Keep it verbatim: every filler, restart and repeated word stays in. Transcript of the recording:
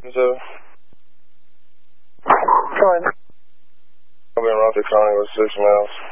So, Go ahead. I've been around the county with six miles.